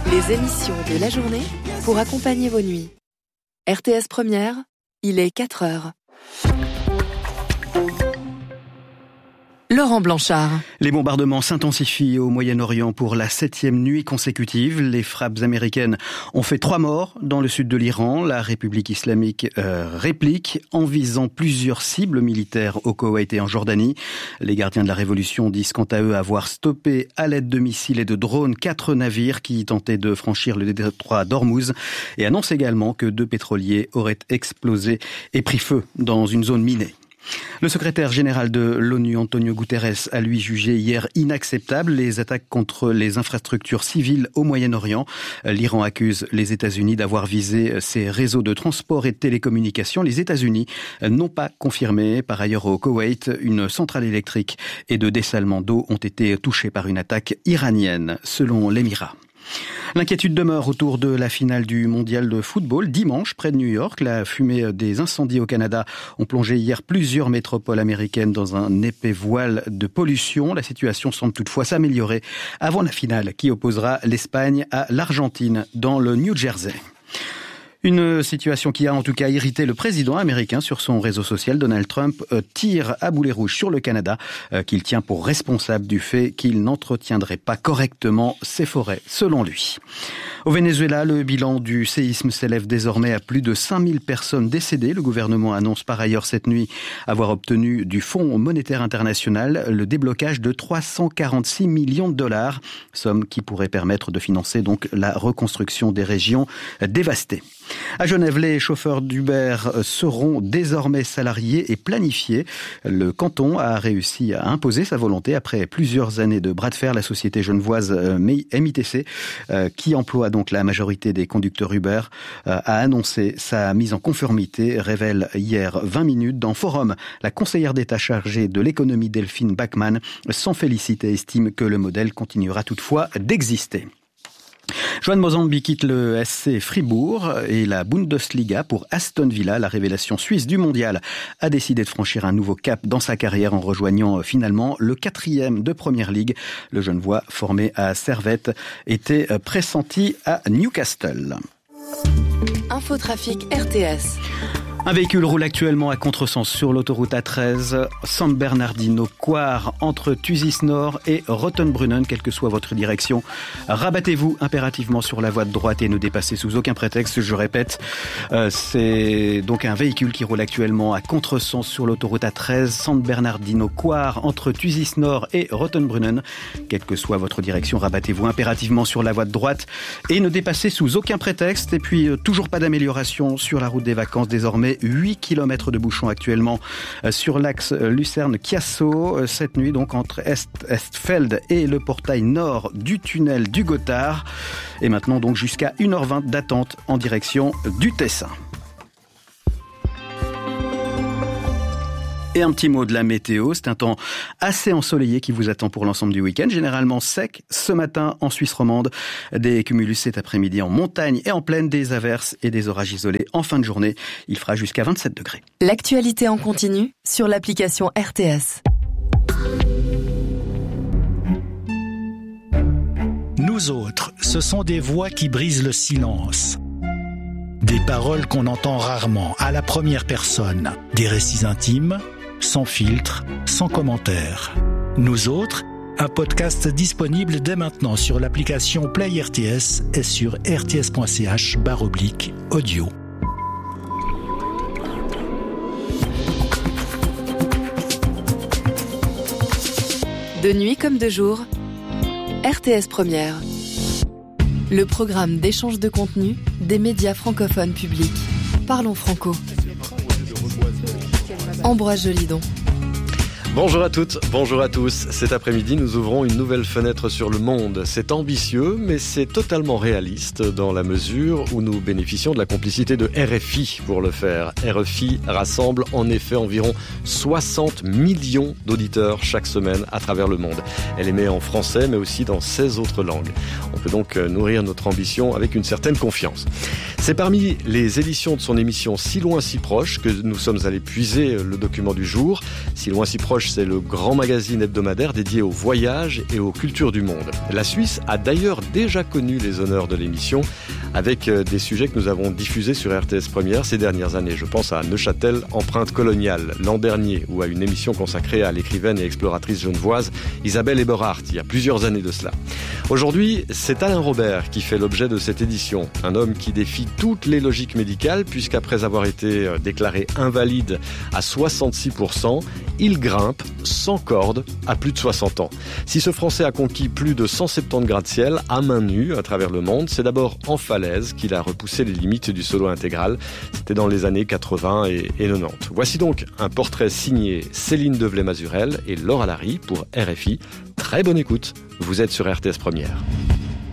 Les émissions de la journée pour accompagner vos nuits. RTS Première, il est 4h. Laurent Blanchard. Les bombardements s'intensifient au Moyen-Orient pour la 7e nuit consécutive. Les frappes américaines ont fait 3 morts dans le sud de l'Iran. La République islamique réplique en visant plusieurs cibles militaires au Koweït et en Jordanie. Les gardiens de la révolution disent quant à eux avoir stoppé à l'aide de missiles et de drones 4 navires qui tentaient de franchir le détroit d'Ormuz et annoncent également que 2 pétroliers auraient explosé et pris feu dans une zone minée. Le secrétaire général de l'ONU, Antonio Guterres, a lui jugé hier inacceptable les attaques contre les infrastructures civiles au Moyen-Orient. L'Iran accuse les États-Unis d'avoir visé ses réseaux de transport et de télécommunications. Les États-Unis n'ont pas confirmé. Par ailleurs, au Koweït, une centrale électrique et de dessalement d'eau ont été touchées par une attaque iranienne, selon l'Émirat. L'inquiétude demeure autour de la finale du mondial de football. Dimanche, près de New York, la fumée des incendies au Canada ont plongé hier plusieurs métropoles américaines dans un épais voile de pollution. La situation semble toutefois s'améliorer avant la finale qui opposera l'Espagne à l'Argentine dans le New Jersey. Une situation qui a en tout cas irrité le président américain. Sur son réseau social. Donald Trump tire à boulet rouge sur le Canada, qu'il tient pour responsable du fait qu'il n'entretiendrait pas correctement ses forêts, selon lui. Au Venezuela, le bilan du séisme s'élève désormais à plus de 5000 personnes décédées. Le gouvernement annonce par ailleurs cette nuit avoir obtenu du Fonds monétaire international le déblocage de 346 millions de dollars, somme qui pourrait permettre de financer donc la reconstruction des régions dévastées. À Genève, les chauffeurs d'Uber seront désormais salariés et planifiés. Le canton a réussi à imposer sa volonté après plusieurs années de bras de fer. La société genevoise MITC, qui emploie donc la majorité des conducteurs Uber, a annoncé sa mise en conformité, révèle hier 20 minutes dans Forum. La conseillère d'État chargée de l'économie Delphine Bachmann s'en félicite et estime que le modèle continuera toutefois d'exister. Joan Mozambique quitte le SC Fribourg et la Bundesliga pour Aston Villa. La révélation suisse du mondial a décidé de franchir un nouveau cap dans sa carrière en rejoignant finalement le 4e de Première Ligue. Le Genevois, formé à Servette, était pressenti à Newcastle. Infotrafic RTS. Un véhicule roule actuellement à contresens sur l'autoroute A13, San Bernardino Coire, entre Thusis Nord et Rottenbrunnen, quelle que soit votre direction. Rabattez-vous impérativement sur la voie de droite et ne dépassez sous aucun prétexte, je répète. C'est donc un véhicule qui roule actuellement à contresens sur l'autoroute A13, San Bernardino Coire, entre Thusis Nord et Rottenbrunnen. Quelle que soit votre direction, rabattez-vous impérativement sur la voie de droite et ne dépassez sous aucun prétexte. Et puis, toujours pas d'amélioration sur la route des vacances désormais. 8 km de bouchons actuellement sur l'axe Lucerne-Chiasso. Cette nuit, donc, entre Estfeld et le portail nord du tunnel du Gothard. Et maintenant, donc, jusqu'à 1h20 d'attente en direction du Tessin. Et un petit mot de la météo, c'est un temps assez ensoleillé qui vous attend pour l'ensemble du week-end, généralement sec ce matin en Suisse romande, des cumulus cet après-midi en montagne et en plaine, des averses et des orages isolés en fin de journée. Il fera jusqu'à 27 degrés. L'actualité en continu sur l'application RTS. Nous autres, ce sont des voix qui brisent le silence. Des paroles qu'on entend rarement, à la première personne. Des récits intimes, sans filtre, sans commentaire. Nous autres, un podcast disponible dès maintenant sur l'application Play RTS et sur rts.ch/audio. De nuit comme de jour, RTS Première. Le programme d'échange de contenu des médias francophones publics. Parlons franco. Ambroise Jolidon. Bonjour à toutes, bonjour à tous. Cet après-midi, nous ouvrons une nouvelle fenêtre sur le monde. C'est ambitieux, mais c'est totalement réaliste dans la mesure où nous bénéficions de la complicité de RFI pour le faire. RFI rassemble en effet environ 60 millions d'auditeurs chaque semaine à travers le monde. Elle émet en français, mais aussi dans 16 autres langues. On peut donc nourrir notre ambition avec une certaine confiance. C'est parmi les éditions de son émission Si loin, si proche que nous sommes allés puiser le document du jour. Si loin, si proche, c'est le grand magazine hebdomadaire dédié aux voyages et aux cultures du monde. La Suisse a d'ailleurs déjà connu les honneurs de l'émission avec des sujets que nous avons diffusés sur RTS Première ces dernières années. Je pense à Neuchâtel, empreinte coloniale, l'an dernier, ou à une émission consacrée à l'écrivaine et exploratrice genevoise Isabelle Eberhardt, il y a plusieurs années de cela. Aujourd'hui, c'est Alain Robert qui fait l'objet de cette édition. Un homme qui défie toutes les logiques médicales, puisqu'après avoir été déclaré invalide à 66%, il grimpe sans corde à plus de 60 ans. Si ce Français a conquis plus de 170 grades ciel à main nue à travers le monde, c'est d'abord en falaise qu'il a repoussé les limites du solo intégral. C'était dans les années 80 et 90. Voici donc un portrait signé Céline Develay-Mazurel et Laura Larry pour RFI. Très bonne écoute, vous êtes sur RTS Première.